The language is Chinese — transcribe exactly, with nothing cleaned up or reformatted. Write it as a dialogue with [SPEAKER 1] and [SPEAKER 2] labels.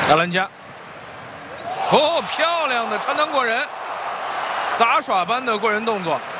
[SPEAKER 1] 亚兰加，哦，漂亮的穿裆过人，杂耍般的过人动作。